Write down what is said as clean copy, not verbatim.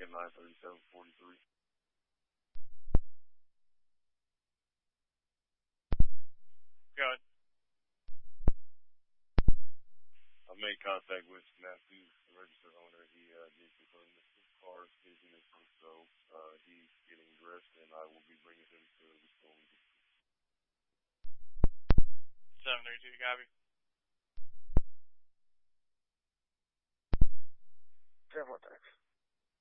at 93743. Go ahead. I made contact with Matthew, the registered owner. He did confirm that his car is in his home, so he's getting dressed, and I will be bringing him to the stolen vehicle. 732, copy. 10-4, thanks.